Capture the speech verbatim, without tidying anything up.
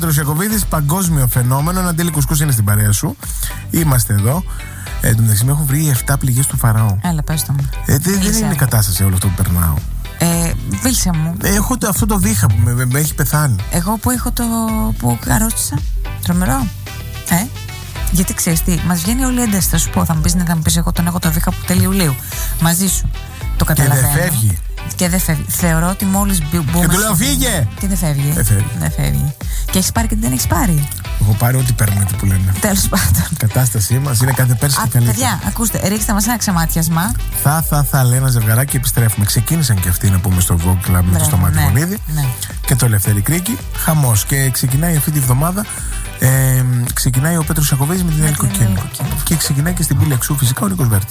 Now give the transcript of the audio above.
Πέτρος Ιακωβίδης, παγκόσμιο φαινόμενο. Ένα Ντέλη Κουσκούς είναι στην παρέα σου. Είμαστε εδώ. Ε, Εν τω μεταξύ, με έχουν βρει επτά πληγές του Φαραώ. Έλα, πες το μου. Ε, δεν, δεν είναι η κατάσταση όλο αυτό που περνάω. Ε, Βίλσε μου. Ε, έχω το, αυτό το βήχα που με, με, με έχει πεθάνει. Εγώ που έχω το. που καρότσισα. Τρομερό. Ε. Γιατί ξέρεις τι, μας βγαίνει όλη η ένταση. Θα σου πω, θα μου πεις, ναι, θα μου πεις, εγώ τον έχω το βήχα από τέλη Ιουλίου. Μαζί σου. Το καταλαβαίνω. Και δεν φεύγει. Και δεν φεύγει. Θεωρώ ότι μόλις μπούμε. Και του λέω φύγε! Και δεν φεύγει. Δεν φεύγει. Δεν φεύγει. Και έχεις πάρει και δεν έχεις πάρει. Έχω πάρει ό,τι παίρνουμε, τι που λένε. Τέλος πάντων. Η κατάστασή μας είναι κάθε πέρσι και καλύτερα. Παιδιά, ακούστε, ρίξτε μας ένα ξεμάτιασμα. Θα, θα, θα, λέει ένα ζευγαράκι και επιστρέφουμε. Ξεκίνησαν και αυτοί να πούμε στο Vogue Club με το Σταμάτη ναι, Γονίδη ναι. και το Ελευθέρη Κρίκη. Χαμός. Και ξεκινάει αυτή τη βδομάδα. Ε, ξεκινάει ο Πέτρος Ιακωβίδης με την Ελκοκίνη. Και ξεκινάει και στην Πύλη Εξού φυσικά ο Νίκος Βέρτης.